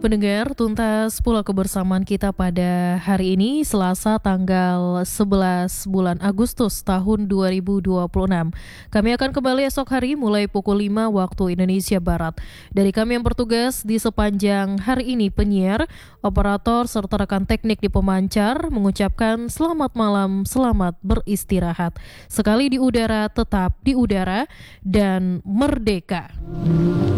pendengar, tuntas pula kebersamaan kita pada hari ini, Selasa tanggal 11 bulan Agustus tahun 2026. Kami akan kembali esok hari mulai pukul 5 waktu Indonesia Barat. Dari kami yang bertugas di sepanjang hari ini, penyiar, operator, serta rekan teknik di pemancar mengucapkan selamat malam, selamat beristirahat. Sekali di udara, tetap di udara, dan merdeka.